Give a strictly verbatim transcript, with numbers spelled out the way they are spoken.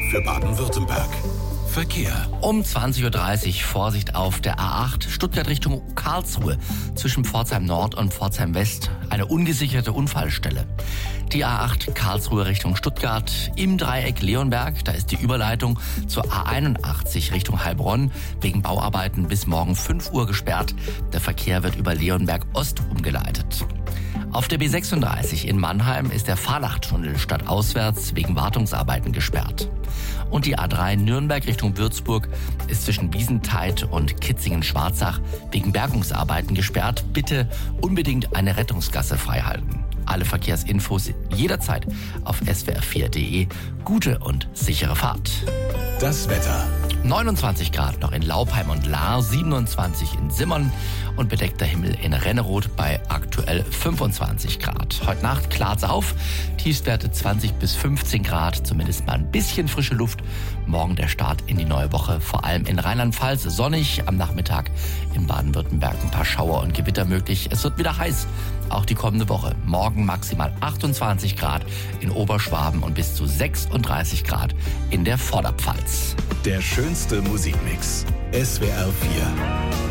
für Baden-Württemberg. Verkehr. Um zwanzig Uhr dreißig Vorsicht auf der A acht Stuttgart Richtung Karlsruhe zwischen Pforzheim Nord und Pforzheim West. Eine ungesicherte Unfallstelle. Die A acht Karlsruhe Richtung Stuttgart im Dreieck Leonberg. Da ist die Überleitung zur A einundachtzig Richtung Heilbronn wegen Bauarbeiten bis morgen fünf Uhr gesperrt. Der Verkehr wird über Leonberg Ost umgeleitet. Auf der B sechsunddreißig in Mannheim ist der Fahrlachtunnel stadtauswärts wegen Wartungsarbeiten gesperrt. Und die A drei Nürnberg Richtung Würzburg ist zwischen Wiesentheid und Kitzingen-Schwarzach wegen Bergungsarbeiten gesperrt. Bitte unbedingt eine Rettungsgasse freihalten. Alle Verkehrsinfos jederzeit auf s w r vier punkt d e. Gute und sichere Fahrt. Das Wetter. neunundzwanzig Grad noch in Laupheim und Lahr, siebenundzwanzig in Simmern und bedeckter Himmel in Renneroth bei aktuell fünfundzwanzig Grad. Heute Nacht klart's auf, Tiefstwerte zwanzig bis fünfzehn Grad, zumindest mal ein bisschen frische Luft. Morgen der Start in die neue Woche, vor allem in Rheinland-Pfalz sonnig, am Nachmittag in Baden-Württemberg ein paar Schauer und Gewitter möglich. Es wird wieder heiß, auch die kommende Woche. Morgen maximal achtundzwanzig Grad in Oberschwaben und bis zu sechsunddreißig Grad in der Vorderpfalz. Der schönste Musikmix. S W R vier.